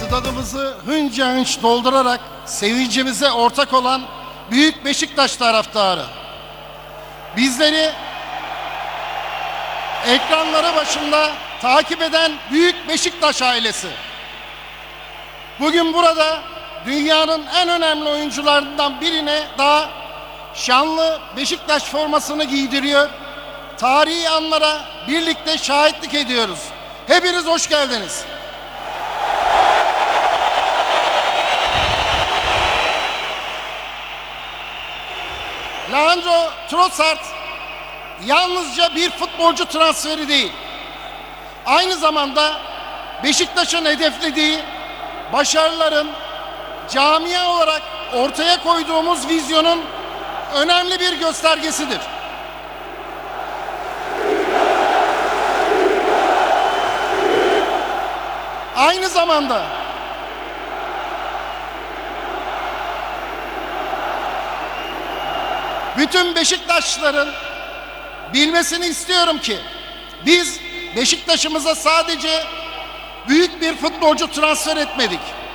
stadımızı hınca hınç doldurarak sevincimize ortak olan Büyük Beşiktaş taraftarı, bizleri ekranları başında takip eden Büyük Beşiktaş ailesi, bugün burada dünyanın en önemli oyuncularından birine daha şanlı Beşiktaş formasını giydiriyor. Tarihi anlara birlikte şahitlik ediyoruz. Hepiniz hoş geldiniz. Leandro Trossard yalnızca bir futbolcu transferi değil, aynı zamanda Beşiktaş'ın hedeflediği başarıların, camia olarak ortaya koyduğumuz vizyonun önemli bir göstergesidir. Aynı zamanda bütün Beşiktaşlıların bilmesini istiyorum ki biz Beşiktaş'ımıza sadece büyük bir futbolcu transfer etmedik.